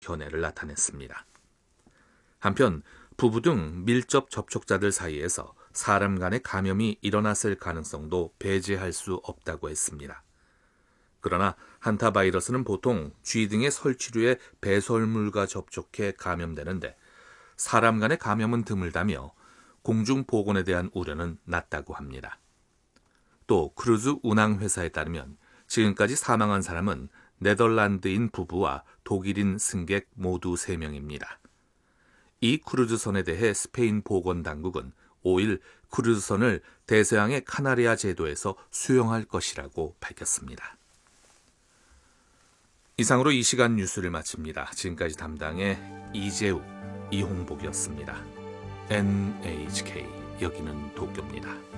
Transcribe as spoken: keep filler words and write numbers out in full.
견해를 나타냈습니다. 한편 부부 등 밀접 접촉자들 사이에서 사람 간의 감염이 일어났을 가능성도 배제할 수 없다고 했습니다. 그러나 한타바이러스는 보통 쥐 등의 설치류의 배설물과 접촉해 감염되는데 사람 간의 감염은 드물다며 공중보건에 대한 우려는 낮다고 합니다. 또 크루즈 운항회사에 따르면 지금까지 사망한 사람은 네덜란드인 부부와 독일인 승객 모두 세 명입니다. 이 크루즈선에 대해 스페인 보건당국은 오일 크루즈선을 대서양의 카나리아 제도에서 수용할 것이라고 밝혔습니다. 이상으로 이 시간 뉴스를 마칩니다. 지금까지 담당의 이재욱, 이홍복이었습니다. 엔에이치케이 여기는 도쿄입니다.